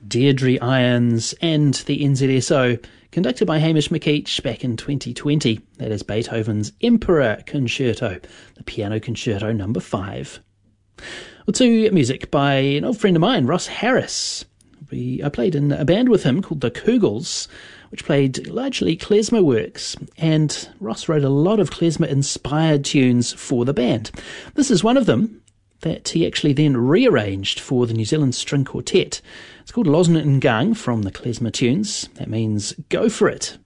Deirdre Irons and the NZSO, conducted by Hamish McKeach back in 2020. That is Beethoven's Emperor Concerto, the Piano Concerto number 5. Well, to music by an old friend of mine, Ross Harris. I played in a band with him called the Kugels, which played largely klezmer works, and Ross wrote a lot of klezmer-inspired tunes for the band. This is one of them that he actually then rearranged for the New Zealand String Quartet. It's called Losnengang from the klezmer tunes. That means go for it.